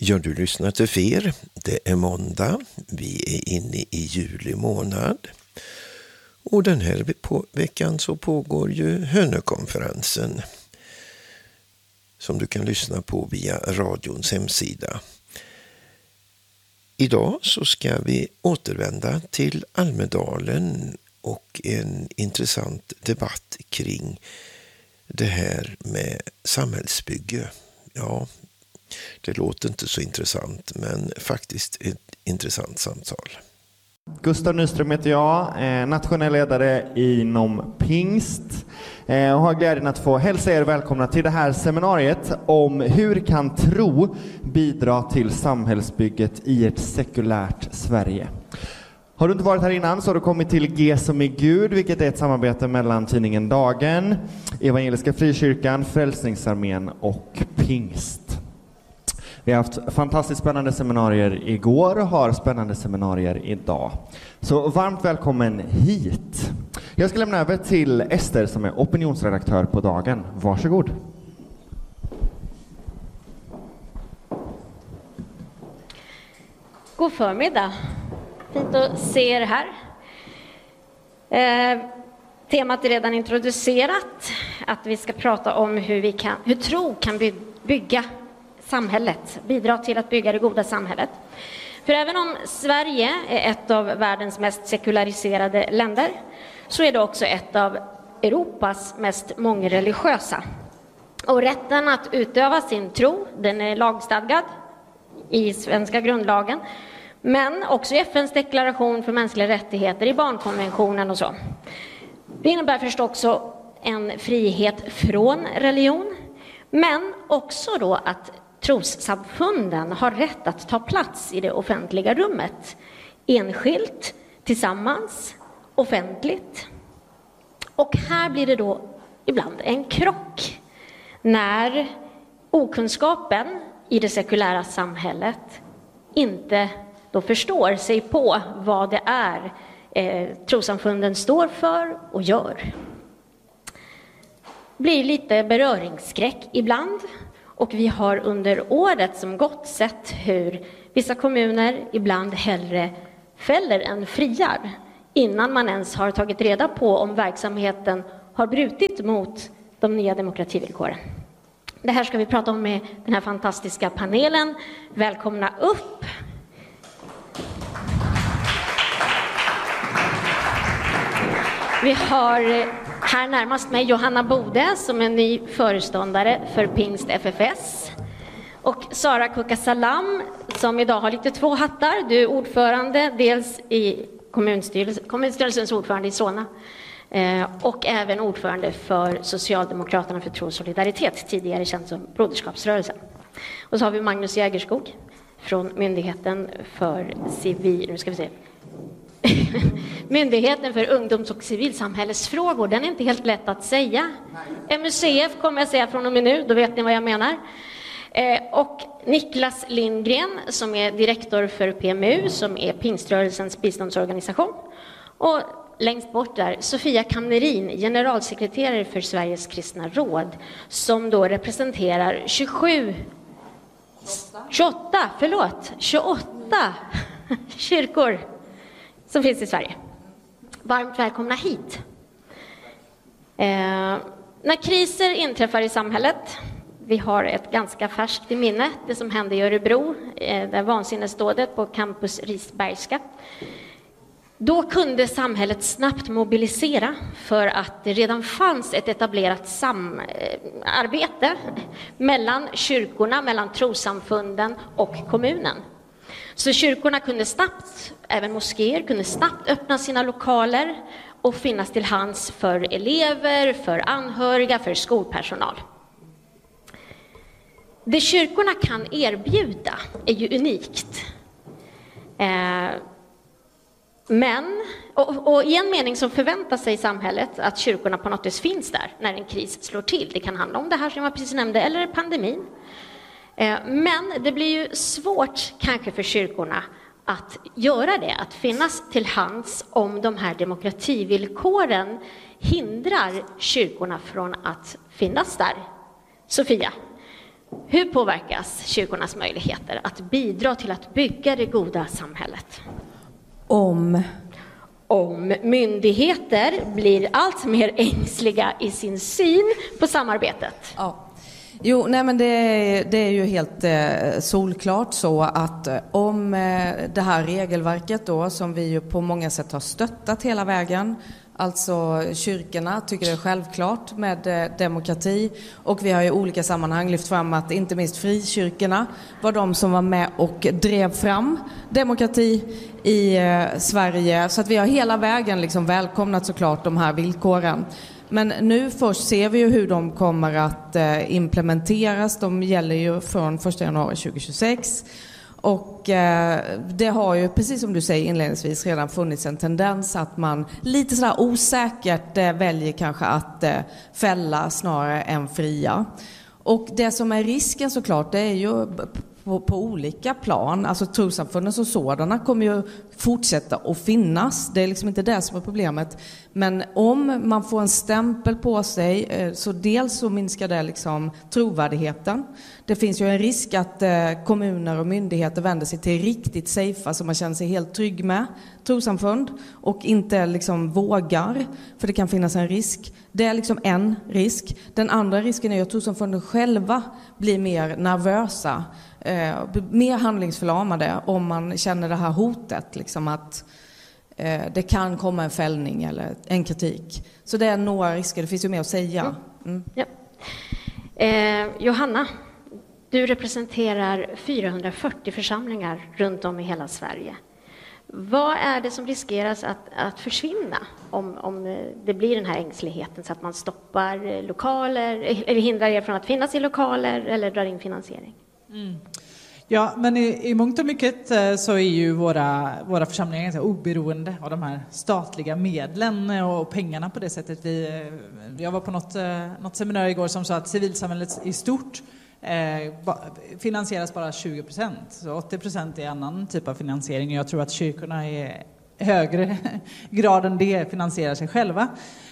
Ja, du lyssnar till FER. Det är måndag. Vi är inne i juli månad. Och den här veckan så pågår ju Hönökonferensen som du kan lyssna på via radions hemsida. Idag så ska vi återvända till Almedalen och en intressant debatt kring det här med samhällsbygge. Ja, det låter inte så intressant, men faktiskt ett intressant samtal. Gustav Nyström heter jag, nationell ledare inom Pingst och har glädjen att få hälsa er välkomna till det här seminariet om hur kan tro bidra till samhällsbygget i ett sekulärt Sverige. Har du inte varit här innan så har du kommit till G som i Gud, vilket är ett samarbete mellan tidningen Dagen, Evangeliska Frikyrkan, Frälsningsarmén och Pingst. Vi har haft fantastiskt spännande seminarier igår och har spännande seminarier idag. Så varmt välkommen hit. Jag ska lämna över till Ester som är opinionsredaktör på Dagen. Varsågod. God förmiddag. Fint att se er här. Temat är redan introducerat. Att vi ska prata om hur tro kan bygga samhället, bidra till att bygga det goda samhället. För även om Sverige är ett av världens mest sekulariserade länder så är det också ett av Europas mest mångreligiösa. Och rätten att utöva sin tro, den är lagstadgad i svenska grundlagen, men också i FN:s deklaration för mänskliga rättigheter, i barnkonventionen och så. Det innebär förstås också en frihet från religion, men också då att trossamfunden har rätt att ta plats i det offentliga rummet. Enskilt, tillsammans, offentligt. Och här blir det då ibland en krock när okunskapen i det sekulära samhället inte då förstår sig på vad det är trossamfunden står för och gör. Det blir lite beröringsskräck ibland. Och vi har under året som gått sett hur vissa kommuner ibland hellre fäller än friar innan man ens har tagit reda på om verksamheten har brutit mot de nya demokrativillkoren. Det här ska vi prata om med den här fantastiska panelen. Välkomna upp! Vi har här närmast mig Johanna Bode som är ny föreståndare för Pingst FFS. Och Sara Kukasalam som idag har lite två hattar. Du är ordförande dels i kommunstyrelsens ordförande i Solna. Och även ordförande för Socialdemokraterna för tro och solidaritet, tidigare känd som Broderskapsrörelsen. Och så har vi Magnus Jägerskog från Myndigheten för Myndigheten för ungdoms- och civilsamhällesfrågor. Den är inte helt lätt att säga. MUCF kommer jag säga från och med nu, då vet ni vad jag menar. Och Niklas Lindgren som är direktor för PMU, som är Pingströrelsens biståndsorganisation. Och längst bort där Sofia Kamnerin, generalsekreterare för Sveriges kristna råd, som då representerar 28 kyrkor som finns i Sverige. Varmt välkomna hit. När kriser inträffar i samhället, vi har ett ganska färskt i minne, det som hände i Örebro, det vansinnesdådet på Campus Risbergska. Då kunde samhället snabbt mobilisera för att det redan fanns ett etablerat samarbete mellan kyrkorna, mellan trossamfunden och kommunen. Så kyrkorna kunde snabbt, även moskéer kunde snabbt öppna sina lokaler och finnas till hands för elever, för anhöriga, för skolpersonal. Det kyrkorna kan erbjuda är ju unikt. Men, och i en mening så förväntar sig samhället att kyrkorna på något vis finns där när en kris slår till. Det kan handla om det här som jag precis nämnde, eller pandemin. Men det blir ju svårt kanske för kyrkorna att göra det, att finnas till hands om de här demokrativillkoren hindrar kyrkorna från att finnas där. Sofia, Hur påverkas kyrkornas möjligheter att bidra till att bygga det goda samhället? Om myndigheter blir allt mer ängsliga i sin syn på samarbetet. Ja. Jo, nej men det är ju helt solklart så att om det här regelverket då, som vi ju på många sätt har stöttat hela vägen, alltså kyrkorna tycker det är självklart med demokrati, och vi har i olika sammanhang lyft fram att inte minst frikyrkorna var de som var med och drev fram demokrati i Sverige, så att vi har hela vägen liksom välkomnat såklart de här villkoren. Men nu först ser vi ju hur de kommer att implementeras. De gäller ju från 1 januari 2026. Och det har ju, precis som du säger inledningsvis, redan funnits en tendens att man lite sådär osäkert väljer kanske att fälla snarare än fria. Och det som är risken såklart, det är ju på olika plan. Alltså trossamfunden som sådana kommer ju fortsätta att finnas. Det är liksom inte det som är problemet. Men om man får en stämpel på sig, så dels så minskar det liksom trovärdigheten. Det finns ju en risk att kommuner och myndigheter vänder sig till riktigt safea som man känner sig helt trygg med, trossamfund, och inte liksom vågar, för det kan finnas en risk. Det är liksom en risk. Den andra risken är att trossamfunden själva blir mer nervösa, mer handlingsförlamade om man känner det här hotet, liksom att det kan komma en fällning eller en kritik. Så det är några risker, det finns ju mer att säga. Ja. Johanna, du representerar 440 församlingar runt om i hela Sverige. Vad är det som riskeras att försvinna om det blir den här ängsligheten, så att man stoppar lokaler eller hindrar er från att finnas i lokaler eller drar in finansiering? Ja, men i mångt och mycket så är ju våra församlingar ganska oberoende av de här statliga medlen och pengarna på det sättet. Jag var på något seminarium igår som sa att civilsamhället i stort finansieras bara 20%. Så 80% är annan typ av finansiering. Jag tror att kyrkorna i högre grad än det finansierar sig själva.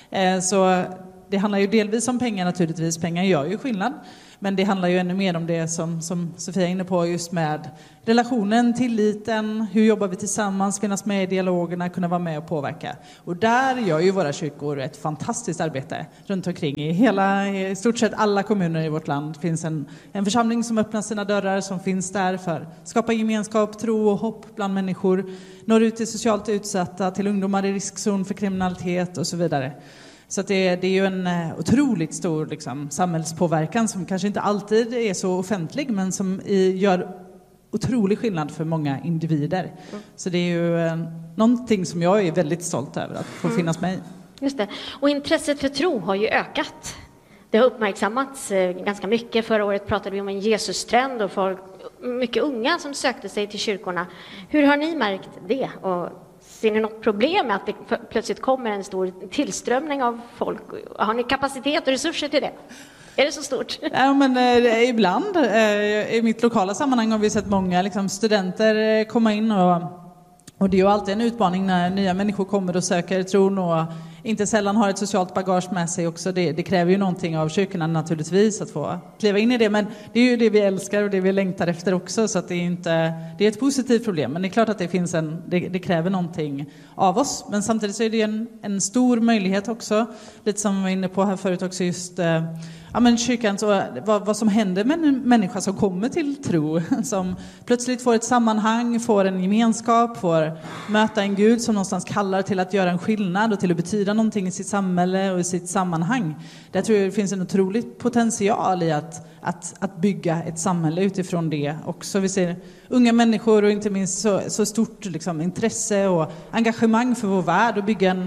Så det handlar ju delvis om pengar naturligtvis. Pengar gör ju skillnad. Men det handlar ju ännu mer om det som Sofia är inne på, just med relationen, tilliten, hur jobbar vi tillsammans, finnas med i dialogerna, kunna vara med och påverka. Och där gör ju våra kyrkor ett fantastiskt arbete runt omkring. I stort sett alla kommuner i vårt land finns en församling som öppnar sina dörrar, som finns där för att skapa gemenskap, tro och hopp bland människor, når ut till socialt utsatta, till ungdomar i riskzon för kriminalitet och så vidare. Så att det är ju en otroligt stor liksom, samhällspåverkan som kanske inte alltid är så offentlig, men som gör otrolig skillnad för många individer. Så det är ju någonting som jag är väldigt stolt över att få finnas med i. Just det. Och intresset för tro har ju ökat. Det har uppmärksammats ganska mycket. Förra året pratade vi om en Jesus-trend och mycket unga som sökte sig till kyrkorna. Hur har ni märkt det? Och ser ni något problem med att det plötsligt kommer en stor tillströmning av folk? Har ni kapacitet och resurser till det? Är det så stort? Ja, men ibland i mitt lokala sammanhang har vi sett många liksom, studenter komma in och det är ju alltid en utmaning när nya människor kommer och söker tron och inte sällan har ett socialt bagage med sig också. Det kräver ju någonting av kyrkorna naturligtvis att få kliva in i det, men det är ju det vi älskar och det vi längtar efter också, så att det är ett positivt problem, men det är klart att det kräver någonting av oss, men samtidigt så är det en stor möjlighet också, lite som vi var inne på här förut också, just kyrkan, så vad som händer med en människa som kommer till tro, som plötsligt får ett sammanhang, får en gemenskap, får möta en Gud som någonstans kallar till att göra en skillnad och till att betyda någonting i sitt samhälle och i sitt sammanhang. Där tror jag det finns en otrolig potential i att bygga ett samhälle utifrån det också. Vi ser unga människor och inte minst så stort liksom, intresse och engagemang för vår värld och bygga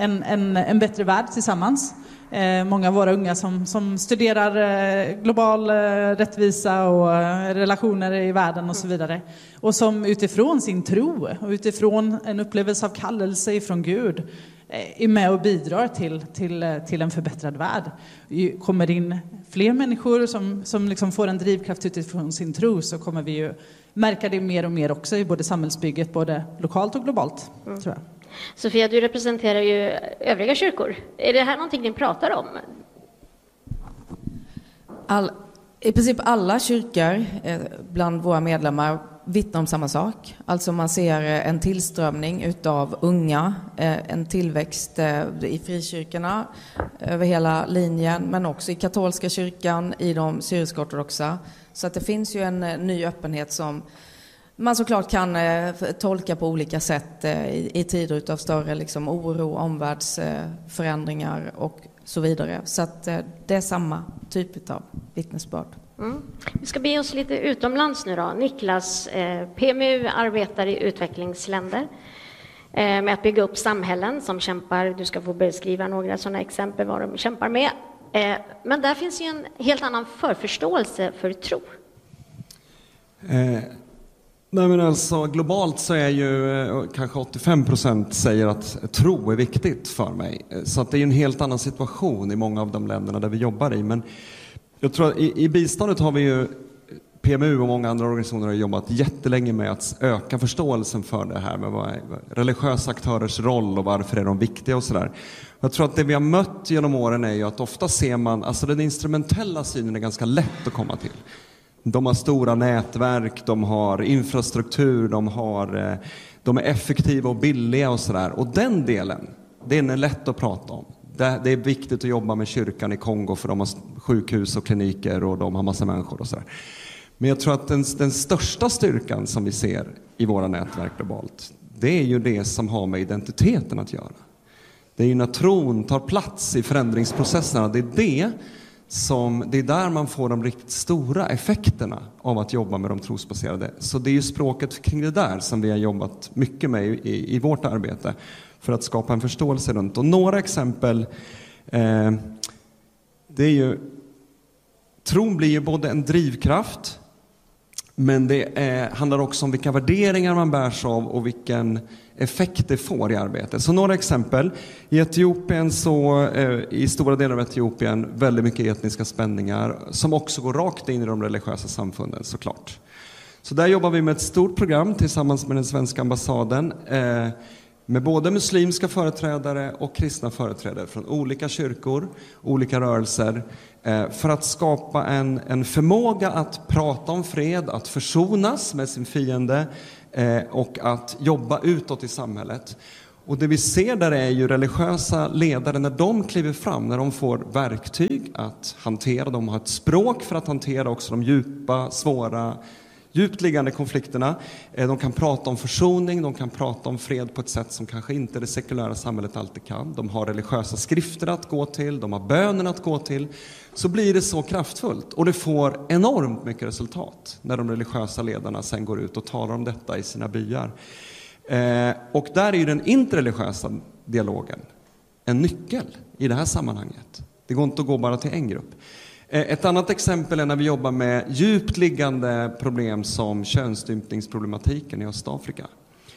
en bättre värld tillsammans. Många av våra unga som studerar global rättvisa och relationer i världen och så vidare. Och som utifrån sin tro och utifrån en upplevelse av kallelse ifrån Gud är med och bidrar till en förbättrad värld. Kommer in fler människor som liksom får en drivkraft utifrån sin tro, så kommer vi ju märka det mer och mer också i både samhällsbygget, både lokalt och globalt, tror jag. Sofia, du representerar ju övriga kyrkor. Är det här någonting ni pratar om? I princip alla kyrkor bland våra medlemmar vittnar om samma sak. Alltså man ser en tillströmning utav unga, en tillväxt i frikyrkorna över hela linjen, men också i katolska kyrkan, i de syrisk-ortodoxa. Så att det finns ju en ny öppenhet som man såklart kan tolka på olika sätt i tider utav större liksom, oro, omvärldsförändringar och så vidare. Så att det är samma typ av vittnesbörd. Vi ska be oss lite utomlands nu då. Niklas, PMU arbetar i utvecklingsländer med att bygga upp samhällen som kämpar. Du ska få beskriva några sådana exempel vad de kämpar med. Men där finns ju en helt annan förförståelse för tro. Nej, men alltså, globalt så är ju kanske 85% säger att tro är viktigt för mig. Så att det är en helt annan situation i många av de länderna där vi jobbar i. Men jag tror att i biståndet har vi ju, PMU och många andra organisationer har jobbat jättelänge med att öka förståelsen för det här med vad är religiösa aktörers roll och varför är de viktiga och sådär. Jag tror att det vi har mött genom åren är ju att ofta ser man, alltså den instrumentella synen är ganska lätt att komma till. De har stora nätverk, de har infrastruktur, de är effektiva och billiga och sådär. Och den delen, den är lätt att prata om. Det är viktigt att jobba med kyrkan i Kongo för de har sjukhus och kliniker och de har massa människor och sådär. Men jag tror att den största styrkan som vi ser i våra nätverk globalt, det är ju det som har med identiteten att göra. Det är ju när tron tar plats i förändringsprocesserna, det är där man får de riktigt stora effekterna av att jobba med de trosbaserade. Så det är ju språket kring det där som vi har jobbat mycket med i vårt arbete för att skapa en förståelse runt. Och några exempel, det är ju, tron blir ju både en drivkraft, men det handlar också om vilka värderingar man bärs av och vilken effekt det får i arbetet. Så några exempel. I Etiopien så, i stora delar av Etiopien, väldigt mycket etniska spänningar som också går rakt in i de religiösa samfunden såklart. Så där jobbar vi med ett stort program tillsammans med den svenska ambassaden med både muslimska företrädare och kristna företrädare från olika kyrkor, olika rörelser för att skapa en förmåga att prata om fred, att försonas med sin fiende och att jobba utåt i samhället. Och det vi ser där är ju religiösa ledare när de kliver fram, när de får verktyg att hantera, de har ett språk för att hantera också de djupa, svåra, djupt liggande konflikterna. De kan prata om försoning, de kan prata om fred på ett sätt som kanske inte det sekulära samhället alltid kan. De har religiösa skrifter att gå till, de har bönen att gå till. Så blir det så kraftfullt och det får enormt mycket resultat när de religiösa ledarna sen går ut och talar om detta i sina byar. Och där är ju den interreligiösa dialogen en nyckel i det här sammanhanget. Det går inte att gå bara till en grupp. Ett annat exempel är när vi jobbar med djupt liggande problem som könsstympningsproblematiken i Östafrika.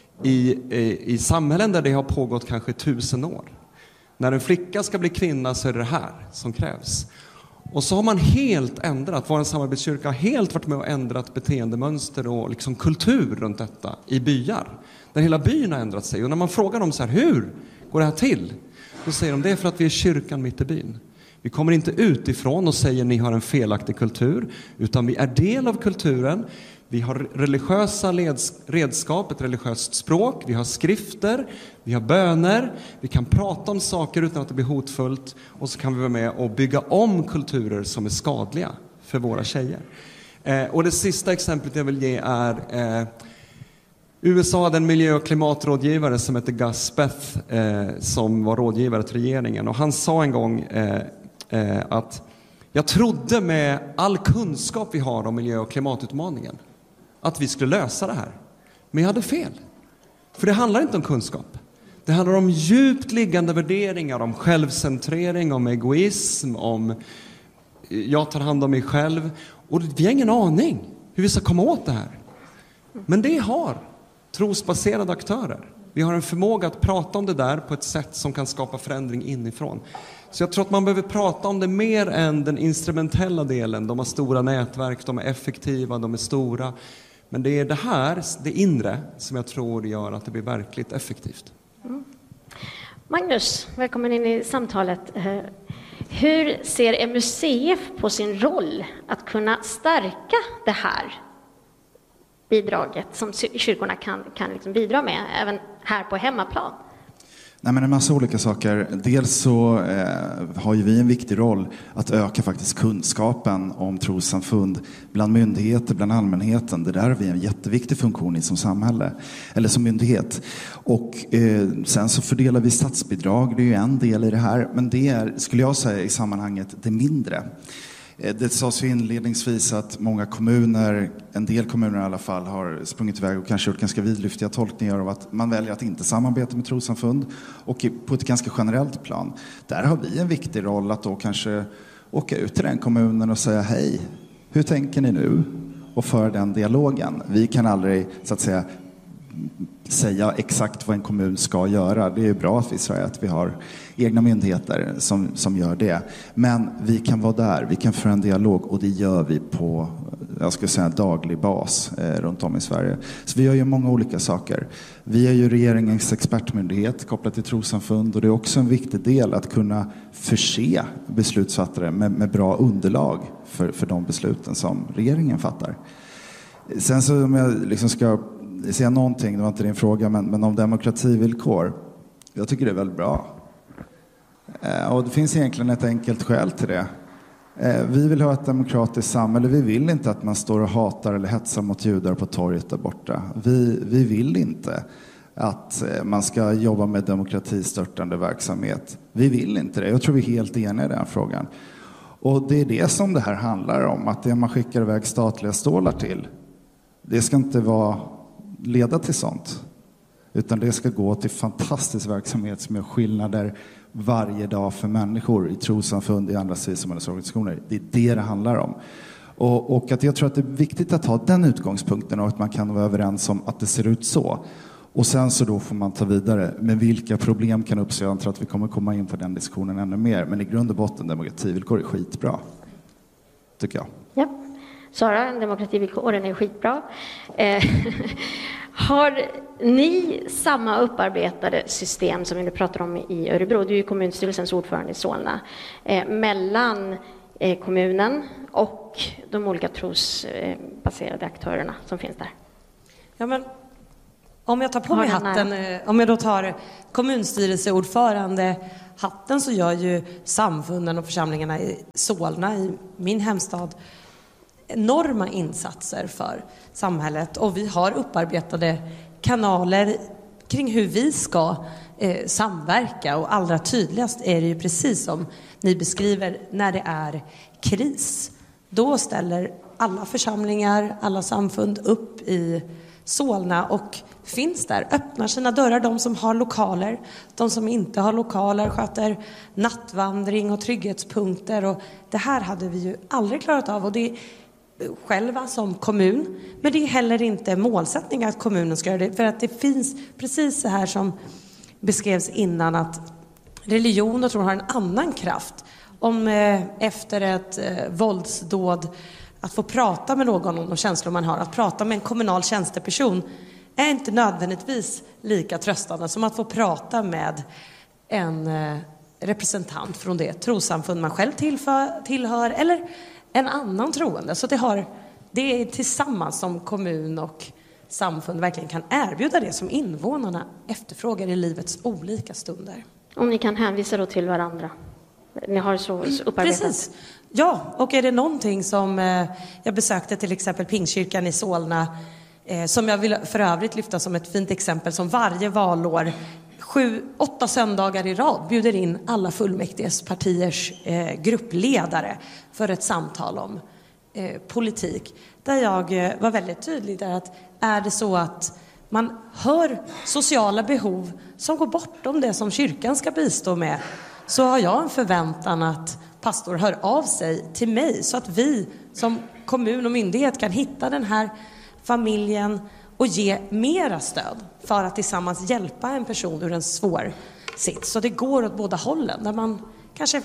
I samhällen där det har pågått kanske 1000 år. När en flicka ska bli kvinna så är det här som krävs. Och så har man helt ändrat, vår samarbetskyrka har helt varit med och ändrat beteendemönster och liksom kultur runt detta i byar. Där hela byn har ändrat sig. Och när man frågar dem så här, hur går det här till? Då säger de, det är för att vi är kyrkan mitt i byn. Vi kommer inte utifrån och säger ni har en felaktig kultur, utan vi är del av kulturen. Vi har religiösa redskap, ett religiöst språk, vi har skrifter, vi har böner, vi kan prata om saker utan att det blir hotfullt och så kan vi vara med och bygga om kulturer som är skadliga för våra tjejer. Och det sista exemplet jag vill ge är USA hade en miljö- och klimatrådgivare som heter Gus Speth som var rådgivare till regeringen och han sa en gång att jag trodde med all kunskap vi har om miljö- och klimatutmaningen att vi skulle lösa det här. Men jag hade fel. För det handlar inte om kunskap. Det handlar om djupt liggande värderingar, om självcentrering, om egoism, om jag tar hand om mig själv. Och vi har ingen aning hur vi ska komma åt det här. Men det har trosbaserade aktörer. Vi har en förmåga att prata om det där på ett sätt som kan skapa förändring inifrån. Så jag tror att man behöver prata om det mer än den instrumentella delen. De har stora nätverk, de är effektiva, de är stora. Men det är det här, det inre, som jag tror gör att det blir verkligt effektivt. Magnus, välkommen in i samtalet. Hur ser MUCF på sin roll att kunna stärka det här bidraget som kyrkorna kan liksom bidra med även här på hemmaplan? Nej, men en massa olika saker. Dels så har ju vi en viktig roll att öka faktiskt kunskapen om trossamfund bland myndigheter, bland allmänheten. Det där har vi en jätteviktig funktion i som samhälle, eller som myndighet. Och sen så fördelar vi statsbidrag, det är ju en del i det här. Men det är, skulle jag säga i sammanhanget, det mindre. Det sades ju inledningsvis att många kommuner, en del kommuner i alla fall, har sprungit iväg och kanske gjort ganska vidlyftiga tolkningar av att man väljer att inte samarbeta med trossamfund, och på ett ganska generellt plan. Där har vi en viktig roll att då kanske åka ut till den kommunen och säga hej, hur tänker ni nu? Och föra den dialogen. Vi kan aldrig så att säga exakt vad en kommun ska göra. Det är bra att vi säger att vi har egna myndigheter som gör det. Men vi kan vara där, vi kan föra en dialog, och det gör vi på, jag skulle säga, daglig bas runt om i Sverige. Så vi gör ju många olika saker. Vi är ju regeringens expertmyndighet kopplat till trossamfund, och det är också en viktig del att kunna förse beslutsfattare med bra underlag för de besluten som regeringen fattar. Sen så om jag liksom ska säga någonting, det var inte din fråga, men om demokrativillkor. Jag tycker det är väldigt bra. Och det finns egentligen ett enkelt skäl till det. Vi vill ha ett demokratiskt samhälle. Vi vill inte att man står och hatar eller hetsar mot judar på torget där borta. Vi vill inte att man ska jobba med demokratistörtande verksamhet. Vi vill inte det. Jag tror vi är helt eniga i den frågan. Och det är det som det här handlar om. Att det man skickar iväg statliga stålar till, det ska inte leda till sånt. Utan det ska gå till fantastisk verksamhet som gör skillnader varje dag för människor i trossamfund, i andra civilsamhällesorganisationer. Det är det handlar om. Och att jag tror att det är viktigt att ha den utgångspunkten, och att man kan vara överens om att det ser ut så. Och sen så då får man ta vidare med vilka problem kan uppstå. Jag tror att vi kommer komma in på den diskussionen ännu mer. Men i grund och botten, demokrativillkor är skitbra. Tycker jag. Ja. Sara, demokrativillkoren är skitbra. Har ni samma upparbetade system som vi pratar om i Örebro? Du är ju kommunstyrelsens ordförande i Solna. Mellan kommunen och de olika trosbaserade aktörerna som finns där. Ja, men om jag tar på mig hatten, om jag då tar kommunstyrelseordförande hatten, så gör ju samfunden och församlingarna i Solna, i min hemstad, enorma insatser för samhället, och vi har upparbetade kanaler kring hur vi ska samverka, och allra tydligast är det ju precis som ni beskriver när det är kris. Då ställer alla församlingar, alla samfund upp i Solna och finns där, öppnar sina dörrar. De som har lokaler, de som inte har lokaler sköter nattvandring och trygghetspunkter, och det här hade vi ju aldrig klarat av, och det är själva som kommun, men det är heller inte målsättning att kommunen ska göra det, för att det finns precis så här som beskrevs innan, att religion och tro har en annan kraft. Om efter ett våldsdåd att få prata med någon om de känslor man har, att prata med en kommunal tjänsteperson är inte nödvändigtvis lika tröstande som att få prata med en representant från det trossamfund man själv tillhör eller en annan troende. Så det är tillsammans som kommun och samfund verkligen kan erbjuda det som invånarna efterfrågar i livets olika stunder. Om ni kan hänvisa då till varandra. Ni har så upparbetat. Precis. Ja, och är det någonting som jag besökte till exempel Pingstkyrkan i Solna, som jag vill för övrigt lyfta som ett fint exempel, som varje valår 7-8 söndagar i rad bjuder in alla fullmäktiges partiers gruppledare för ett samtal om politik. Där jag var väldigt tydlig där, att är det så att man hör sociala behov som går bortom det som kyrkan ska bistå med, så har jag en förväntan att pastor hör av sig till mig, så att vi som kommun och myndighet kan hitta den här familjen och ge mera stöd för att tillsammans hjälpa en person ur en svår sits. Så det går åt båda hållen, där man kanske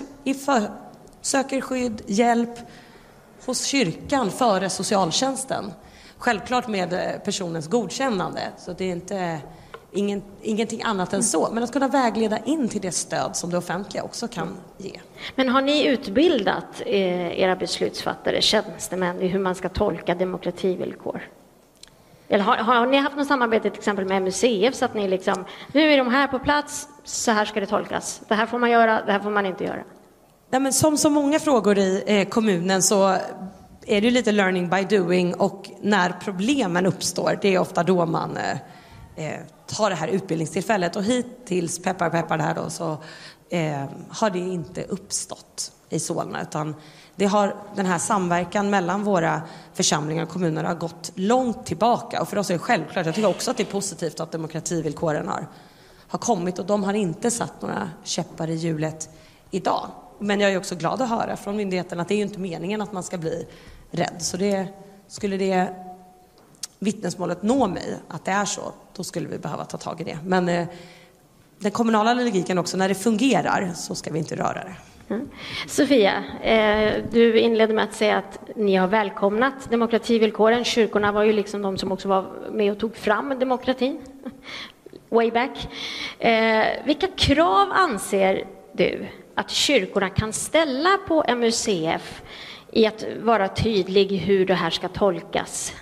söker skydd, hjälp hos kyrkan före socialtjänsten. Självklart med personens godkännande, så det är inte Ingenting annat än så. Men att kunna vägleda in till det stöd som det offentliga också kan ge. Men har ni utbildat era beslutsfattare, tjänstemän, i hur man ska tolka demokrativillkor? Eller har ni haft något samarbete till exempel med MUCF så att ni liksom, nu är de här på plats, så här ska det tolkas. Det här får man göra, det här får man inte göra. Nej, men som så många frågor i kommunen så är det ju lite learning by doing, och när problemen uppstår, det är ofta då man tar det här utbildningstillfället. Och hittills, peppar det här då, så har det inte uppstått i Solna, utan den här samverkan mellan våra församlingar och kommuner har gått långt tillbaka. Och för oss är det självklart, jag tycker också att det är positivt att demokrativillkoren har kommit, och de har inte satt några käppar i hjulet idag. Men jag är också glad att höra från myndigheten att det är ju inte meningen att man ska bli rädd. Så skulle det vittnesmålet nå mig att det är så, då skulle vi behöva ta tag i det. Men den kommunala logiken också, när det fungerar så ska vi inte röra det. Mm. Sofia, du inledde med att säga att ni har välkomnat demokrativillkoren. Kyrkorna var ju liksom de som också var med och tog fram demokratin way back. Vilka krav anser du att kyrkorna kan ställa på MUCF i att vara tydlig hur det här ska tolkas?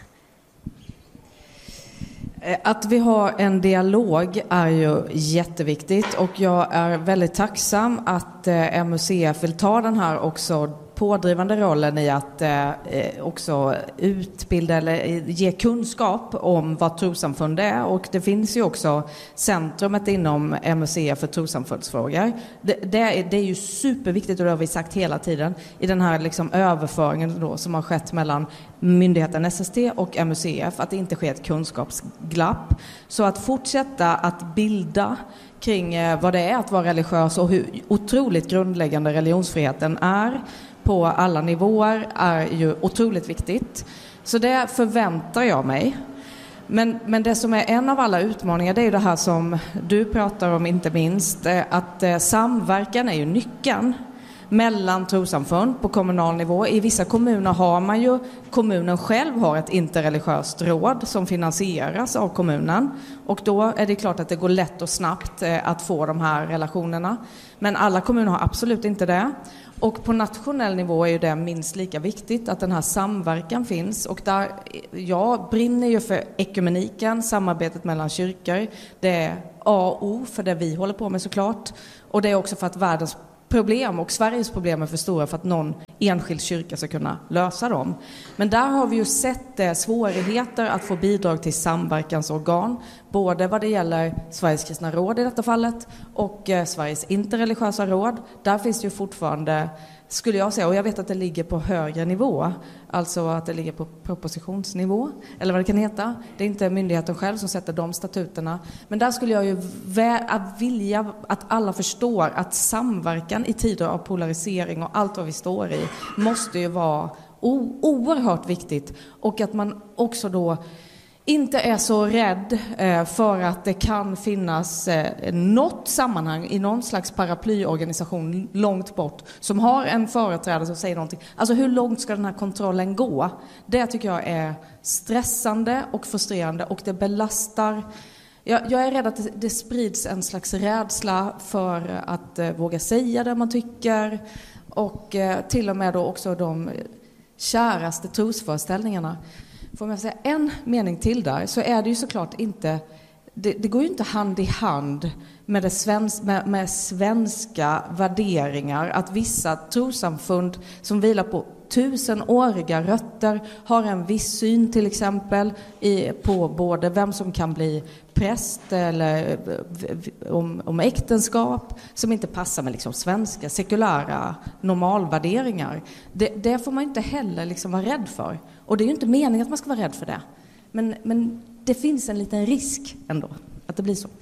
Att vi har en dialog är ju jätteviktigt, och jag är väldigt tacksam att MUCF vill ta den här också pådrivande rollen i att också utbilda eller ge kunskap om vad trossamfund är. Och det finns ju också centrumet inom MUCF för trossamfundsfrågor. Det är ju superviktigt, och det har vi sagt hela tiden i den här liksom överföringen då, som har skett mellan myndigheten SST och MUCF, att det inte sker ett kunskapsglapp. Så att fortsätta att bilda kring vad det är att vara religiös och hur otroligt grundläggande religionsfriheten är på alla nivåer är ju otroligt viktigt. Så det förväntar jag mig. Men det som är en av alla utmaningar, det är ju det här som du pratar om inte minst, att samverkan är ju nyckeln mellan trossamfund på kommunal nivå. I vissa kommuner har man ju, kommunen själv har ett interreligiöst råd som finansieras av kommunen, och då är det klart att det går lätt och snabbt att få de här relationerna. Men alla kommuner har absolut inte det. Och på nationell nivå är ju det minst lika viktigt att den här samverkan finns. Och där jag brinner ju för ekumeniken, samarbetet mellan kyrkor. Det är A och O för det vi håller på med såklart. Och det är också för att världens problem och Sveriges problem är för stora för att någon enskild kyrka ska kunna lösa dem. Men där har vi ju sett svårigheter att få bidrag till samverkansorgan, både vad det gäller Sveriges kristna råd i detta fallet och Sveriges interreligiösa råd. Där finns det ju fortfarande, skulle jag säga, och jag vet att det ligger på högre nivå, alltså att det ligger på propositionsnivå, eller vad det kan heta. Det är inte myndigheten själv som sätter de statuterna. Men där skulle jag ju vilja att alla förstår att samverkan i tider av polarisering och allt vad vi står i måste ju vara oerhört viktigt. Och att man också då inte är så rädd för att det kan finnas något sammanhang i någon slags paraplyorganisation långt bort som har en företrädare som säger någonting. Alltså hur långt ska den här kontrollen gå? Det tycker jag är stressande och frustrerande, och det belastar. Jag är rädd att det sprids en slags rädsla för att våga säga det man tycker, och till och med då också de käraste trosföreställningarna. Får man säga en mening till där, så är det ju såklart inte, det går ju inte hand i hand med med svenska värderingar att vissa trossamfund som vilar på 1000-åriga rötter har en viss syn till exempel på både vem som kan bli präst eller om äktenskap som inte passar med liksom svenska sekulära normalvärderingar. Det får man inte heller liksom vara rädd för. Och det är ju inte meningen att man ska vara rädd för det. Men det finns en liten risk ändå att det blir så.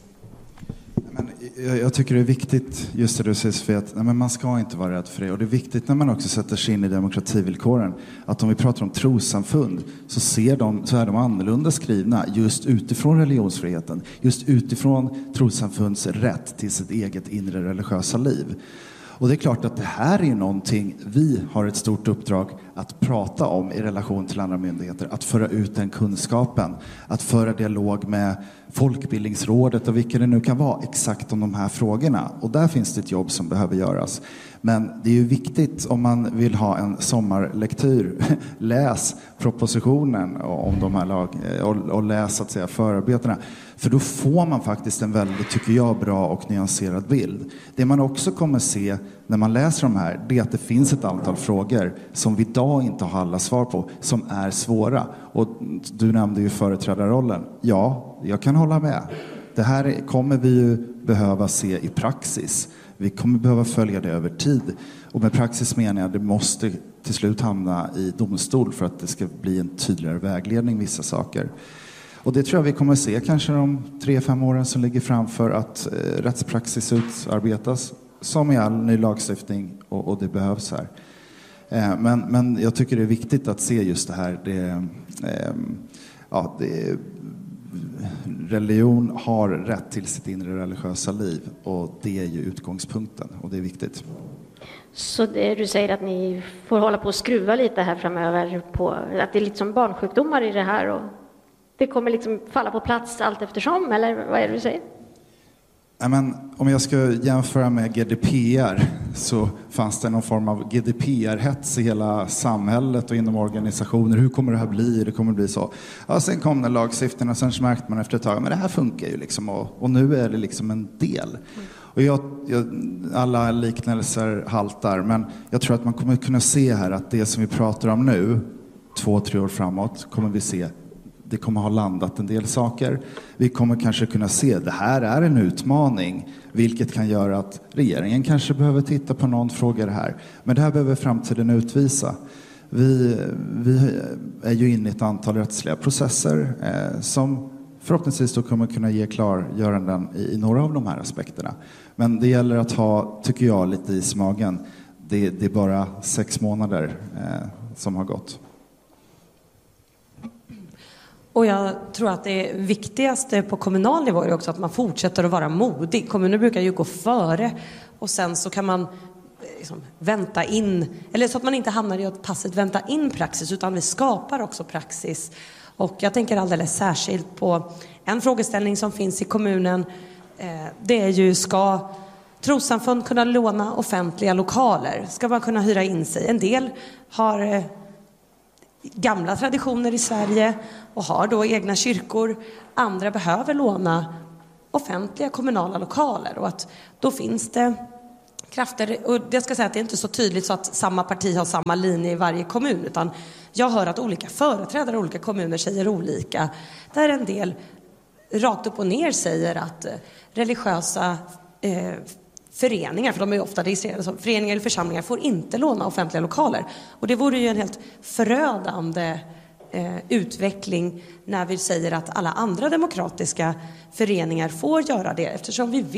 Men jag tycker det är viktigt, just det du säger Sofia, att man ska inte vara rädd för det. Och det är viktigt när man också sätter sig in i demokrativillkoren, att om vi pratar om trossamfund så är de annorlunda skrivna just utifrån religionsfriheten, just utifrån trossamfunds rätt till sitt eget inre religiösa liv. Och det är klart att det här är någonting vi har ett stort uppdrag att prata om i relation till andra myndigheter. Att föra ut den kunskapen, att föra dialog med Folkbildningsrådet och vilka det nu kan vara exakt om de här frågorna. Och där finns det ett jobb som behöver göras. Men det är ju viktigt om man vill ha en sommarlektyr. Läs propositionen om de här och läs så att säga förarbetena. För då får man faktiskt en väldigt, tycker jag, bra och nyanserad bild. Det man också kommer se när man läser de här, det är att det finns ett antal frågor som vi idag inte har alla svar på, som är svåra. Och du nämnde ju företrädarrollen. Ja, jag kan hålla med. Det här kommer vi ju behöva se i praxis. Vi kommer behöva följa det över tid. Och med praxis menar jag att det måste till slut hamna i domstol för att det ska bli en tydligare vägledning vissa saker. Och det tror jag vi kommer att se kanske de 3-5 åren som ligger framför att rättspraxis utarbetas som i all ny lagstiftning och det behövs här. Men jag tycker det är viktigt att se just det här. Religion har rätt till sitt inre religiösa liv och det är ju utgångspunkten och det är viktigt. Så du säger att ni får hålla på och skruva lite här framöver på att det är liksom barnsjukdomar i det här och det kommer liksom falla på plats allt eftersom, eller vad är det du säger? Men om jag ska jämföra med GDPR så fanns det någon form av GDPR-hets i hela samhället och inom organisationer. Hur kommer det här bli? Det kommer bli så. Ja, sen kom den lagstiftningen och sen märkte man efter ett tag, men det här funkar ju liksom och nu är det liksom en del. Och alla liknelser haltar, men jag tror att man kommer kunna se här att det som vi pratar om nu, 2-3 år framåt, kommer vi se. Det kommer ha landat en del saker. Vi kommer kanske kunna se att det här är en utmaning. Vilket kan göra att regeringen kanske behöver titta på någon fråga här. Men det här behöver framtiden utvisa. Vi är ju inne i ett antal rättsliga processer som förhoppningsvis då kommer kunna ge klargöranden i några av de här aspekterna. Men det gäller att ha, tycker jag, lite is i magen. Det är bara 6 månader som har gått. Och jag tror att det viktigaste på kommunal nivå är också att man fortsätter att vara modig. Kommuner brukar ju gå före och sen så kan man liksom vänta in, eller så att man inte hamnar i att passivt vänta in praxis, utan vi skapar också praxis. Och jag tänker alldeles särskilt på en frågeställning som finns i kommunen. Det är ju, ska trossamfund kunna låna offentliga lokaler? Ska man kunna hyra in sig? En del har gamla traditioner i Sverige och har då egna kyrkor. Andra behöver låna offentliga kommunala lokaler och att då finns det krafter, och jag ska säga att det är inte så tydligt så att samma parti har samma linje i varje kommun, utan jag hör att olika företrädare i olika kommuner säger olika, där en del rakt upp och ner säger att religiösa föreningar, för de är ofta registrerade som föreningar eller församlingar, får inte låna offentliga lokaler. Och det vore ju en helt förödande utveckling när vi säger att alla andra demokratiska föreningar får göra det, eftersom vi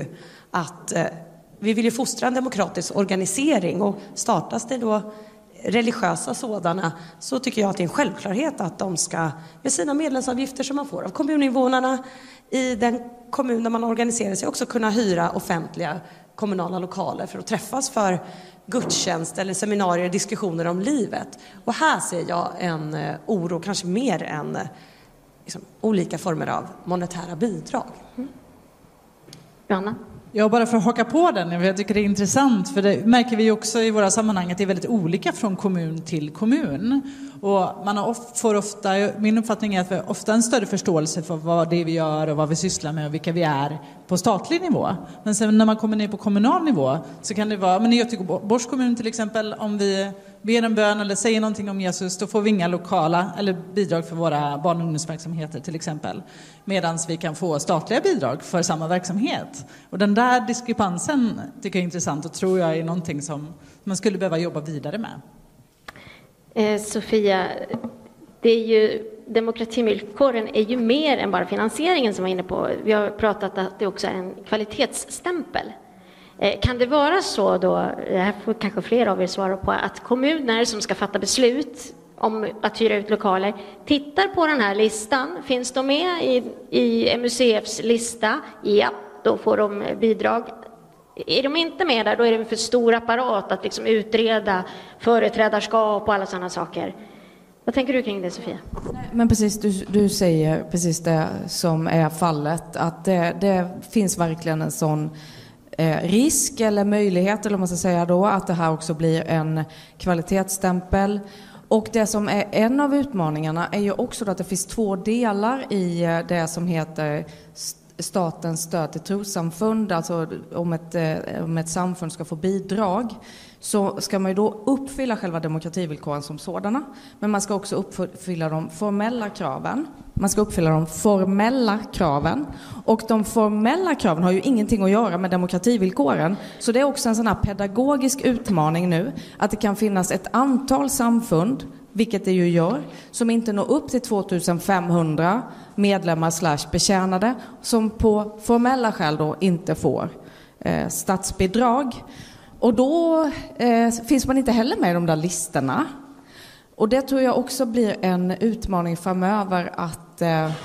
vill ju fostra en demokratisk organisering, och startas det då religiösa sådana, så tycker jag att det är en självklarhet att de ska med sina medlemsavgifter som man får av kommuninvånarna i den kommun där man organiserar sig också kunna hyra offentliga kommunala lokaler för att träffas för gudstjänst eller seminarier, diskussioner om livet. Och här ser jag en oro, kanske mer än liksom, olika former av monetära bidrag. Johanna? Ja, bara för att haka på den, jag tycker det är intressant, för det märker vi också i våra sammanhang att det är väldigt olika från kommun till kommun. Och man får ofta, min uppfattning är att vi har ofta en större förståelse för vad det är vi gör och vad vi sysslar med och vilka vi är på statlig nivå. Men sen när man kommer ner på kommunal nivå så kan det vara, men i Göteborgs kommun till exempel, om vi ber en bön eller säger någonting om Jesus, då får vi inga lokala eller bidrag för våra barn- och ungdomsverksamheter till exempel. Medan vi kan få statliga bidrag för samma verksamhet. Och den där diskrepansen tycker jag är intressant och tror jag är någonting som man skulle behöva jobba vidare med. Sofia, det är ju, demokrativillkoren är ju mer än bara finansieringen som var inne på. Vi har pratat att det också är en kvalitetsstämpel. Kan det vara så då, det här får kanske fler av er svara på, att kommuner som ska fatta beslut om att hyra ut lokaler tittar på den här listan, finns de med i MUCFs lista? Ja, då får de bidrag. Är de inte med där, då är det en för stor apparat att liksom utreda företrädarskap och alla sådana saker. Vad tänker du kring det, Sofia? Men precis, du säger precis det som är fallet, att det finns verkligen en sån risk eller möjlighet, eller man ska säga då, att det här också blir en kvalitetsstämpel. Och det som är en av utmaningarna är ju också att det finns 2 delar i det som heter statens stöd till trossamfund. Alltså om ett samfund ska få bidrag, så ska man ju då uppfylla själva demokrativillkoren som sådana. Men man ska också uppfylla de formella kraven. Och de formella kraven har ju ingenting att göra med demokrativillkoren. Så det är också en sån här pedagogisk utmaning nu, att det kan finnas ett antal samfund, vilket det ju gör, som inte når upp till 2500 medlemmar / betjänade, som på formella skäl då inte får statsbidrag. Och då finns man inte heller med i de där listorna. Och det tror jag också blir en utmaning framöver, att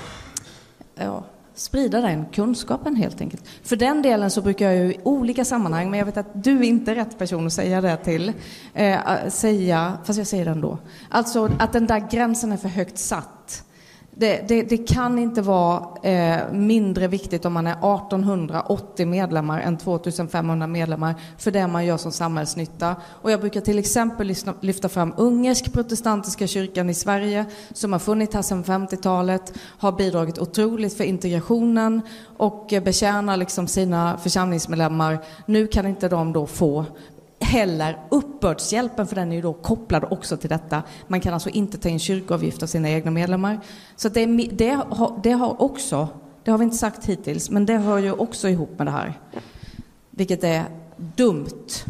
sprida den kunskapen helt enkelt. För den delen så brukar jag ju i olika sammanhang, men jag vet att du inte är rätt person att säga det till, fast jag säger det ändå. Alltså att den där gränsen är för högt satt. Det kan inte vara mindre viktigt om man är 1880 medlemmar än 2500 medlemmar för det man gör som samhällsnytta. Och jag brukar till exempel lyfta fram ungersk protestantiska kyrkan i Sverige, som har funnits här sedan 50-talet, har bidragit otroligt för integrationen och betjänar liksom sina församlingsmedlemmar. Nu kan inte de då få heller uppbördshjälpen, för den är ju då kopplad också till detta. Man kan alltså inte ta in kyrkoavgift av sina egna medlemmar. Så det har också, det har vi inte sagt hittills, men det hör ju också ihop med det här. Vilket är dumt.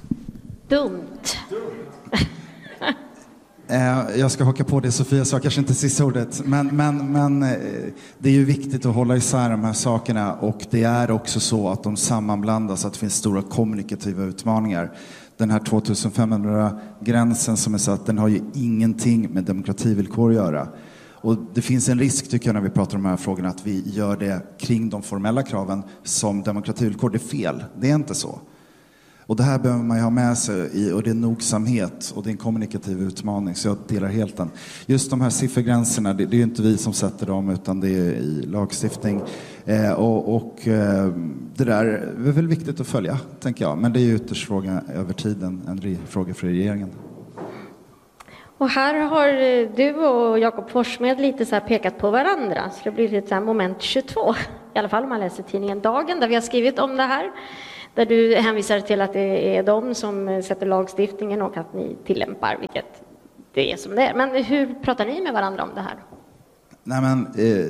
Jag ska haka på det Sofia sa, kanske inte sista ordet, men det är ju viktigt att hålla isär de här sakerna, och det är också så att de sammanblandas, att det finns stora kommunikativa utmaningar. Den här 2500-gränsen som är satt, den har ju ingenting med demokrativillkor att göra. Och det finns en risk, tycker jag, när vi pratar om de här frågorna, att vi gör det kring de formella kraven som demokrativillkor. Det är fel, det är inte så. Och det här behöver man ju ha med sig och det är nogsamhet och det är en kommunikativ utmaning, så jag delar helt den. Just de här siffergränserna, det är ju inte vi som sätter dem, utan det är i lagstiftning. Det där är väl viktigt att följa, tänker jag. Men det är ju ytterst fråga över tiden, en fråga för regeringen. Och här har du och Jakob Forssmed lite så här pekat på varandra, så det blir lite så här moment 22. I alla fall om man läser tidningen Dagen, där vi har skrivit om det här. Där du hänvisar till att det är de som sätter lagstiftningen och att ni tillämpar, vilket det är som det är. Men hur pratar ni med varandra om det här? Nej, men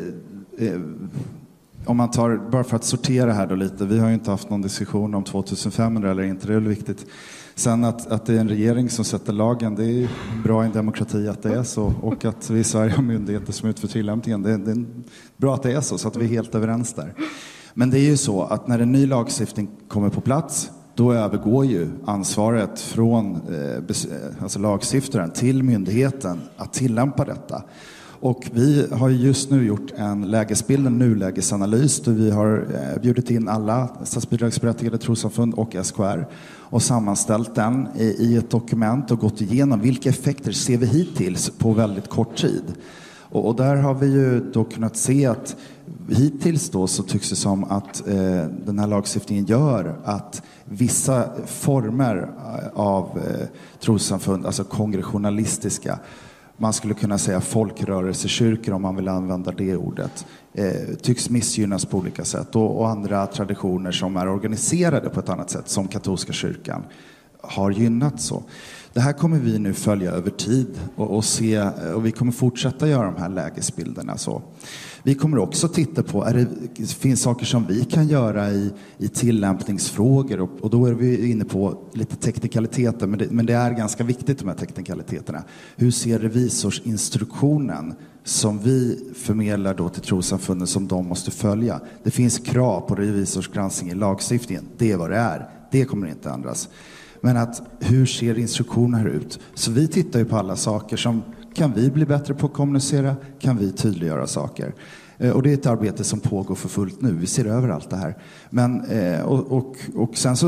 om man tar, bara för att sortera här då lite, vi har ju inte haft någon diskussion om 2500 eller inte, det är väl viktigt. Sen att det är en regering som sätter lagen, det är ju bra i en demokrati att det är så, och att vi i Sverige har myndigheter som utför tillämpningen, det är bra att det är så att vi är helt överens där. Men det är ju så att när en ny lagstiftning kommer på plats, då övergår ju ansvaret från alltså lagstiftaren till myndigheten att tillämpa detta. Och vi har just nu gjort en lägesbild, en nulägesanalys, där vi har bjudit in alla statsbidragsberättigade trossamfund och SKR och sammanställt den i ett dokument och gått igenom vilka effekter ser vi hittills på väldigt kort tid. Och där har vi ju då kunnat se att hittills då så tycks det som att den här lagstiftningen gör att vissa former av trossamfund, alltså kongressionalistiska, man skulle kunna säga folkrörelsekyrkor om man vill använda det ordet, tycks missgynnas på olika sätt, och andra traditioner som är organiserade på ett annat sätt, som katolska kyrkan, har gynnat så. Det här kommer vi nu följa över tid och se, och vi kommer fortsätta göra de här lägesbilderna så. Vi kommer också titta på, det finns saker som vi kan göra i tillämpningsfrågor, och då är vi inne på lite teknikaliteter, men det är ganska viktigt, de här teknikaliteterna. Hur ser revisorsinstruktionen som vi förmedlar då till trossamfunden som de måste följa? Det finns krav på revisorsgranskning i lagstiftningen, det är vad det är. Det kommer inte ändras. Men att hur ser instruktioner här ut? Så vi tittar ju på alla saker som kan vi bli bättre på att kommunicera, kan vi tydliggöra saker. Och det är ett arbete som pågår för fullt nu. Vi ser över allt det här. Men, och sen så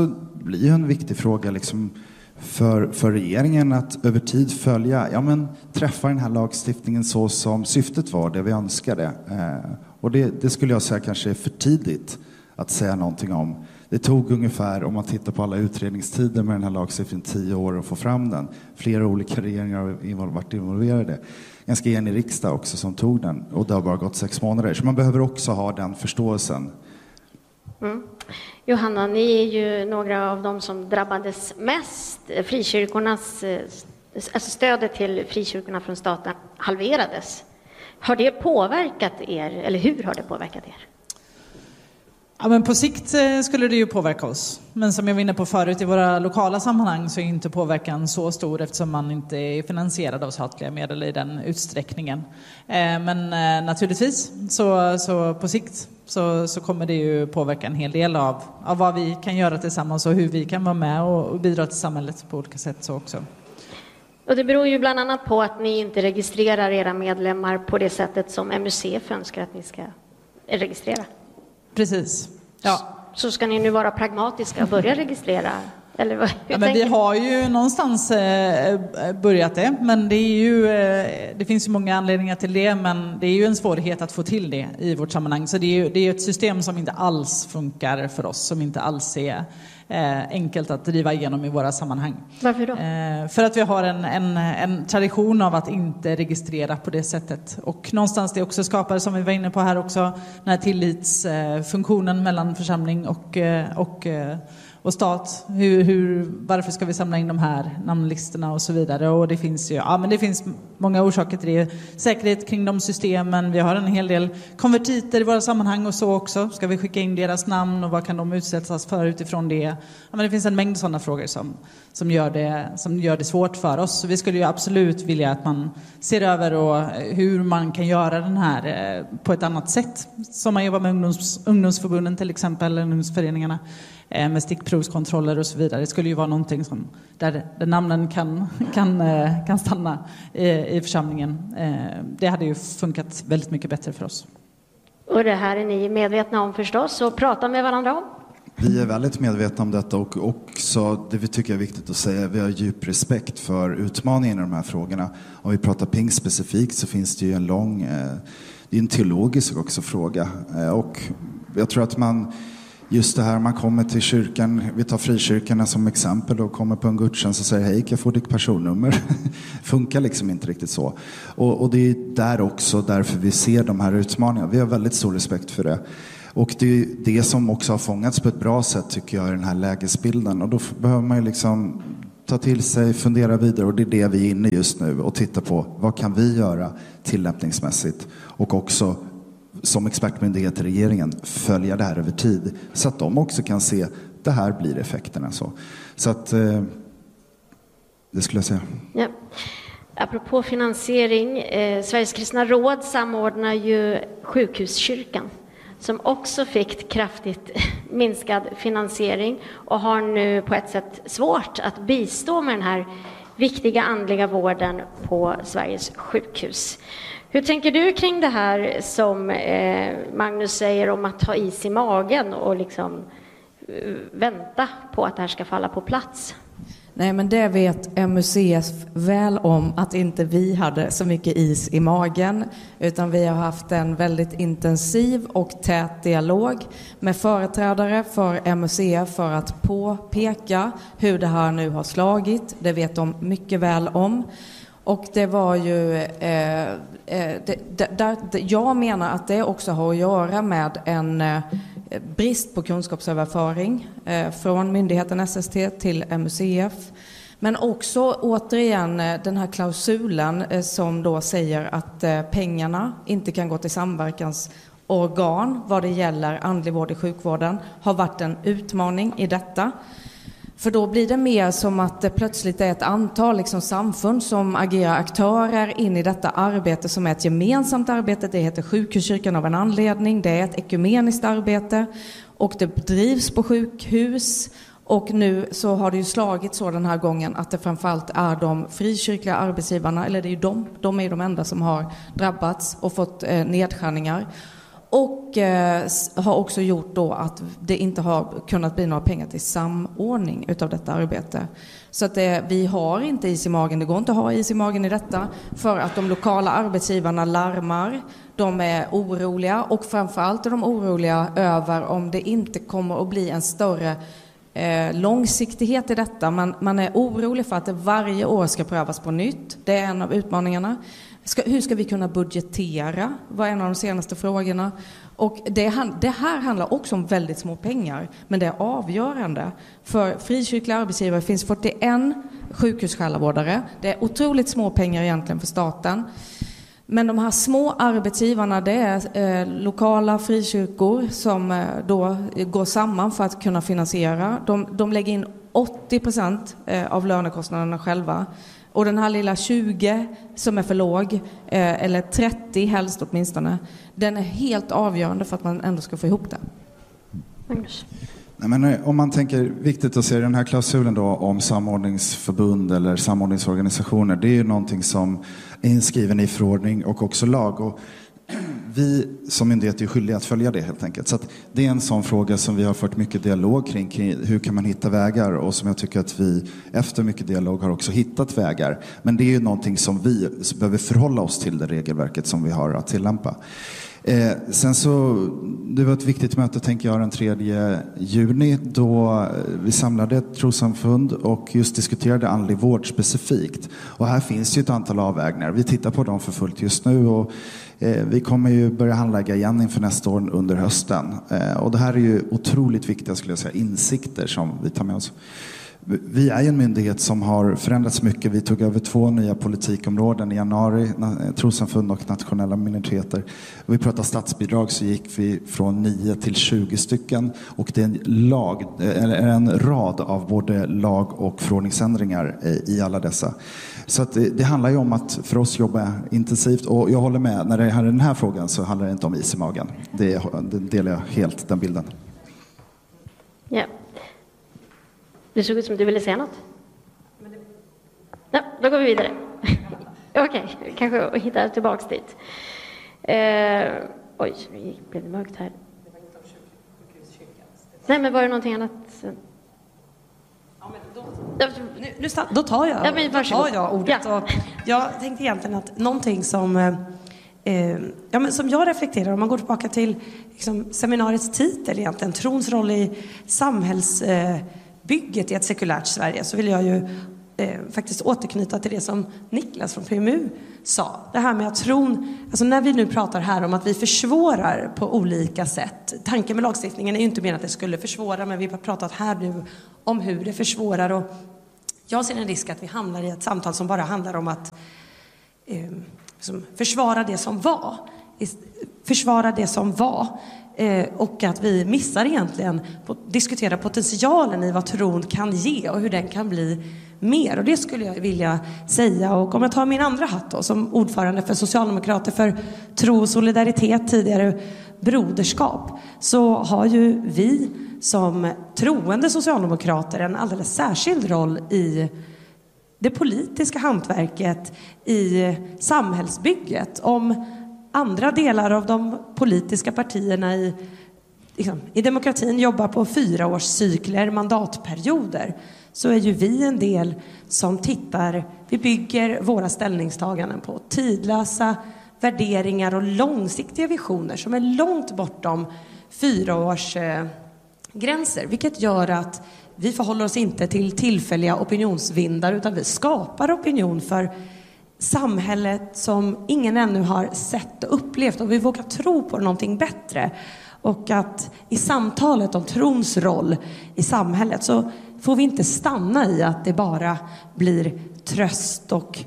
blir ju en viktig fråga liksom för regeringen att över tid följa, träffa den här lagstiftningen så som syftet var, det vi önskade. Och det skulle jag säga kanske är för tidigt att säga någonting om. Det tog ungefär, om man tittar på alla utredningstider med den här lagstiftningen, 10 år att få fram den. Flera olika regeringar har varit involverade. Ganska enig riksdag också som tog den. Och det har bara gått 6 månader. Så man behöver också ha den förståelsen. Johanna, ni är ju några av dem som drabbades mest. Frikyrkornas, alltså stödet till frikyrkorna från staten halverades. Har det påverkat er, eller hur har det påverkat er? Ja, men på sikt skulle det ju påverka oss. Men som jag var inne på förut, i våra lokala sammanhang så är inte påverkan så stor eftersom man inte är finansierad av statliga medel i den utsträckningen. Men naturligtvis så på sikt så kommer det ju påverka en hel del av vad vi kan göra tillsammans och hur vi kan vara med och bidra till samhället på olika sätt så också. Och det beror ju bland annat på att ni inte registrerar era medlemmar på det sättet som MUCF önskar att ni ska registrera. Precis. Ja. Så ska ni nu vara pragmatiska och börja registrera? Eller vad, men vi har ju någonstans börjat det, men det finns ju många anledningar till det, men det är ju en svårighet att få till det i vårt sammanhang. Så det är ett system som inte alls funkar för oss, som inte alls är enkelt att driva igenom i våra sammanhang. Varför då? För att vi har en tradition av att inte registrera på det sättet. Och någonstans det också skapar, som vi var inne på här också, den här tillitsfunktionen mellan församling och stat. Varför ska vi samla in de här namnlistorna och så vidare. Och det finns ju, det finns många orsaker till det. Säkerhet kring de systemen. Vi har en hel del konvertiter i våra sammanhang och så också. Ska vi skicka in deras namn och vad kan de utsättas för utifrån det? Men det finns en mängd sådana frågor som gör det svårt för oss. Så vi skulle ju absolut vilja att man ser över hur man kan göra den här på ett annat sätt. Som man jobbar med ungdomsförbunden till exempel, ungdomsföreningarna. Med stickprovskontroller och så vidare. Det skulle ju vara någonting där namnen kan stanna i församlingen. Det hade ju funkat väldigt mycket bättre för oss. Och det här är ni medvetna om förstås och pratar med varandra om? Vi är väldigt medvetna om detta och också det vi tycker är viktigt att säga, vi har djup respekt för utmaningen i de här frågorna. Om vi pratar pingst specifikt så finns det ju det är en teologisk också fråga. Och jag tror att just det här, man kommer till kyrkan, vi tar frikyrkorna som exempel och kommer på en gudstjänst och säger hej, kan jag få ditt personnummer? Funkar liksom inte riktigt så. Och det är där också därför vi ser de här utmaningarna. Vi har väldigt stor respekt för det. Och det är det som också har fångats på ett bra sätt tycker jag i den här lägesbilden. Och då behöver man ju liksom ta till sig, fundera vidare och det är det vi är inne just nu och titta på vad kan vi göra tillämpningsmässigt och också som expertmyndighet i regeringen följa det här över tid så att de också kan se det här blir effekterna. Så att det skulle jag säga. Ja. Apropå finansiering, Sveriges kristna råd samordnar ju sjukhuskyrkan som också fick kraftigt minskad finansiering och har nu på ett sätt svårt att bistå med den här viktiga andliga vården på Sveriges sjukhus. Hur tänker du kring det här som Magnus säger om att ha is i magen och liksom vänta på att det här ska falla på plats? Nej, men det vet MUCF väl om att inte vi hade så mycket is i magen, utan vi har haft en väldigt intensiv och tät dialog med företrädare för MUCF för att påpeka hur det här nu har slagit. Det vet de mycket väl om. Och det var ju, jag menar att det också har att göra med en brist på kunskapsöverföring från myndigheten SST till MUCF. Men också återigen den här klausulen som då säger att pengarna inte kan gå till samverkansorgan vad det gäller andlig vård i sjukvården har varit en utmaning i detta. För då blir det mer som att det plötsligt är ett antal samfund som agerar aktörer in i detta arbete som är ett gemensamt arbete. Det heter sjukhuskyrkan av en anledning. Det är ett ekumeniskt arbete och det bedrivs på sjukhus. Och nu så har det ju slagit så den här gången att det framförallt är de frikyrkliga arbetsgivarna, eller det är ju de är de enda som har drabbats och fått nedskärningar. Och har också gjort då att det inte har kunnat bli några pengar till samordning utav detta arbete. Så att vi har inte is i magen, det går inte att ha is i magen i detta, för att de lokala arbetsgivarna larmar, de är oroliga, och framförallt är de oroliga över om det inte kommer att bli en större långsiktighet i detta. Man är orolig för att det varje år ska prövas på nytt, det är en av utmaningarna. Hur ska vi kunna budgetera? Var en av de senaste frågorna. Och det här handlar också om väldigt små pengar. Men det är avgörande. För frikyrkliga arbetsgivare finns 41 sjukhussjälavårdare. Det är otroligt små pengar egentligen för staten. Men de här små arbetsgivarna, det är lokala frikyrkor som då går samman för att kunna finansiera. De lägger in 80% av lönekostnaderna själva. Och den här lilla 20 som är för låg, eller 30 helst åtminstone, den är helt avgörande för att man ändå ska få ihop det. Nej, men om man tänker, viktigt att se den här klausulen då om samordningsförbund eller samordningsorganisationer, det är ju någonting som är inskriven i förordning och också lag, och vi som myndighet är skyldiga att följa det helt enkelt. Så att det är en sån fråga som vi har fört mycket dialog kring hur kan man hitta vägar, och som jag tycker att vi efter mycket dialog har också hittat vägar. Men det är ju någonting som vi behöver förhålla oss till, det regelverket som vi har att tillämpa. Sen så, det var ett viktigt möte tänker jag den 3 juni då vi samlade ett trossamfund och just diskuterade andlig vård specifikt. Och här finns ju ett antal avvägningar. Vi tittar på dem för fullt just nu, och vi kommer ju börja handlägga igen inför nästa år under hösten. Och det här är ju otroligt viktiga, skulle jag säga, insikter som vi tar med oss. Vi är en myndighet som har förändrats mycket. Vi tog över 2 nya politikområden i januari, trossamfund och nationella minoriteter. Vi pratar statsbidrag, så gick vi från 9 till 20 stycken, och det är en rad av både lag- och förordningsändringar i alla dessa. Så att det handlar ju om att för oss jobba intensivt, och jag håller med, när det är den här frågan så handlar det inte om is i magen. Det delar jag helt, den bilden. Ja. Det såg ut som du ville säga något. Ja, då går vi vidare. Okej, kanske hitta tillbaks dit. Oj, nu blev det mörkt här. Nej, men var det någonting annat? Då tar jag, ordet. Ja. Och jag tänkte egentligen att någonting som som jag reflekterar, om man går tillbaka till liksom, seminariets titel egentligen, trons roll i samhällsbygget i ett sekulärt Sverige, så vill jag ju faktiskt återknyta till det som Niklas från PMU sa. Det här med att tron, alltså när vi nu pratar här om att vi försvårar på olika sätt. Tanken med lagstiftningen är ju inte mer att det skulle försvåra, men vi har pratat här nu om hur det försvårar, och jag ser en risk att vi hamnar i ett samtal som bara handlar om att försvara det som var. Försvara det som var. Och att vi missar egentligen diskutera potentialen i vad tron kan ge och hur den kan bli mer. Och det skulle jag vilja säga. Och om jag tar min andra hatt då, som ordförande för Socialdemokrater för tro och solidaritet, tidigare broderskap, så har ju vi som troende socialdemokrater en alldeles särskild roll i det politiska hantverket, i samhällsbygget. Om andra delar av de politiska partierna i demokratin jobbar på 4-årscykler, mandatperioder, så är ju vi en del som vi bygger våra ställningstaganden på tidlösa värderingar och långsiktiga visioner som är långt bortom 4-årsgränser, vilket gör att vi förhåller oss inte till tillfälliga opinionsvindar, utan vi skapar opinion för samhället som ingen ännu har sett och upplevt, och vi vågar tro på någonting bättre. Och att i samtalet om trons roll i samhället så får vi inte stanna i att det bara blir tröst och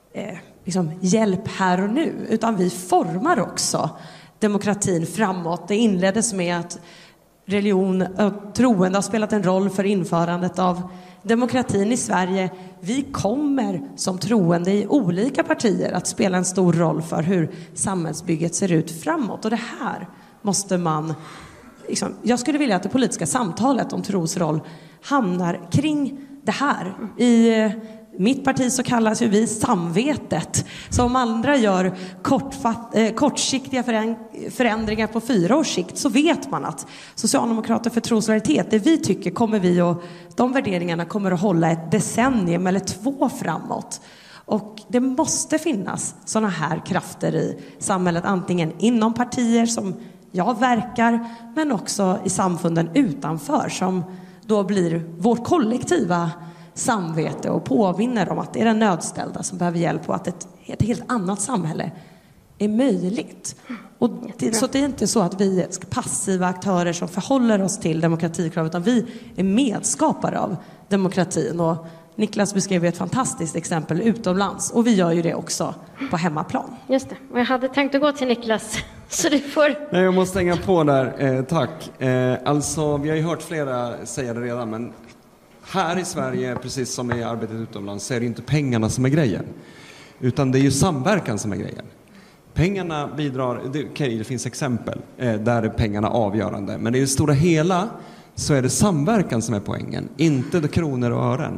hjälp här och nu, utan vi formar också demokratin framåt. Det inleddes med att religion och troende har spelat en roll för införandet av demokratin i Sverige. Vi kommer som troende i olika partier att spela en stor roll för hur samhällsbygget ser ut framåt. Och det här måste man... jag skulle vilja att det politiska samtalet om tros roll hamnar kring det här. I mitt parti så kallas ju vi samvetet. Så om andra gör kortsiktiga förändringar på 4 års sikt, så vet man att Socialdemokrater för trosolidaritet, det vi tycker kommer vi, och de värderingarna kommer att hålla ett decennium eller 2 framåt. Och det måste finnas sådana här krafter i samhället, antingen inom partier som jag verkar, men också i samfunden utanför, som då blir vårt kollektiva samvete och påminner om att det är den nödställda som behöver hjälp och att ett helt annat samhälle är möjligt. Och så det är inte så att vi är passiva aktörer som förhåller oss till demokratikrav, utan vi är medskapare av demokratin. Och Niklas beskrev ett fantastiskt exempel utomlands, och vi gör ju det också på hemmaplan. Just det, och jag hade tänkt att gå till Niklas, så du får... Nej, jag måste hänga på där, tack. Alltså, vi har ju hört flera säga det redan, men här i Sverige, precis som i arbetet utomlands, så är det inte pengarna som är grejen, utan det är ju samverkan som är grejen. Pengarna bidrar, det finns exempel där är pengarna avgörande, men i det stora hela så är det samverkan som är poängen, inte kronor och ören.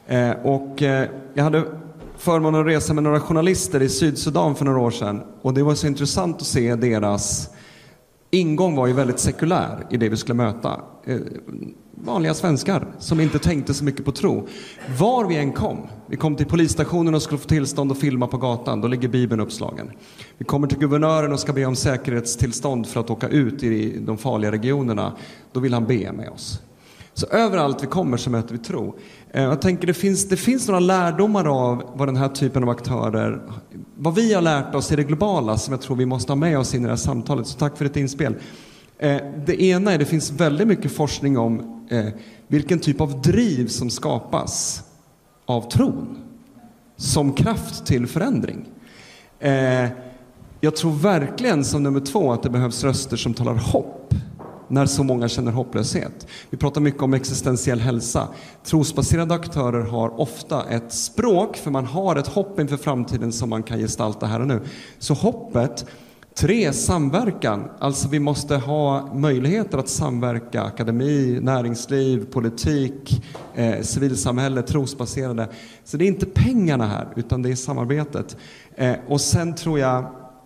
Jag hade förmånen att resa med några journalister i Sydsudan för några år sedan, och det var så intressant att se deras ingång var ju väldigt sekulär i det vi skulle möta. Vanliga svenskar som inte tänkte så mycket på tro. Var vi än kom. Vi kom till polisstationen och skulle få tillstånd att filma på gatan. Då ligger Bibeln uppslagen. Vi kommer till guvernören och ska be om säkerhetstillstånd för att åka ut i de farliga regionerna. Då vill han be med oss. Så överallt vi kommer så möter vi tro. Jag tänker det finns några lärdomar av vad den här typen av aktörer, vad vi har lärt oss i det globala, som jag tror vi måste ha med oss in i det här samtalet. Så tack för ditt inspel. Det ena är, det finns väldigt mycket forskning om vilken typ av driv som skapas av tron som kraft till förändring. Jag tror verkligen som nummer 2 att det behövs röster som talar hopp när så många känner hopplöshet. Vi pratar mycket om existentiell hälsa. Trosbaserade aktörer har ofta ett språk, för man har ett hopp inför framtiden som man kan gestalta här och nu. Så hoppet. 3, samverkan. Alltså vi måste ha möjligheter att samverka, akademi, näringsliv, politik, civilsamhälle, trosbaserade. Så det är inte pengarna här, utan det är samarbetet. Och sen tror jag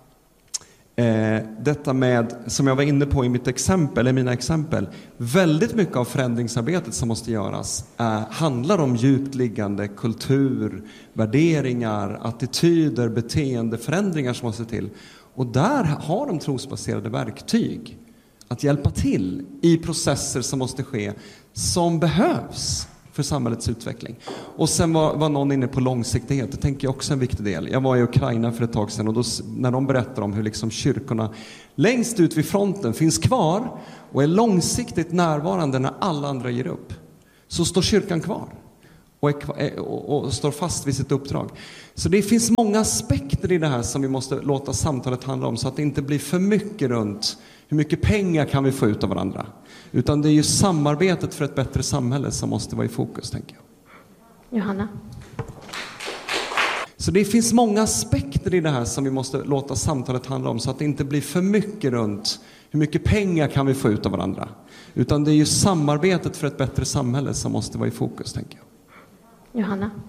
detta med, som jag var inne på i mina exempel, väldigt mycket av förändringsarbetet som måste göras handlar om djupt liggande kultur, värderingar, attityder, beteendeförändringar som måste till. Och där har de trosbaserade verktyg att hjälpa till i processer som måste ske, som behövs för samhällets utveckling. Och sen var någon inne på långsiktighet. Det tänker jag också är en viktig del. Jag var i Ukraina för ett tag sedan, och då, när de berättar om hur liksom kyrkorna längst ut vid fronten finns kvar och är långsiktigt närvarande när alla andra ger upp, så står kyrkan kvar och står fast vid sitt uppdrag. Så det finns många aspekter i det här som vi måste låta samtalet handla om, så att det inte blir för mycket runt hur mycket pengar kan vi få ut av varandra. Utan det är ju samarbetet för ett bättre samhälle som måste vara i fokus, tänker jag. Johanna? Så det finns många aspekter i det här som vi måste låta samtalet handla om, så att det inte blir för mycket runt hur mycket pengar kan vi få ut av varandra. Utan det är ju samarbetet för ett bättre samhälle som måste vara i fokus, tänker jag. Johanna?